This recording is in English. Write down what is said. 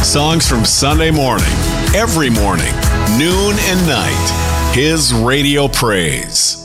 Songs from Sunday morning, every morning, noon and night. His Radio Praise.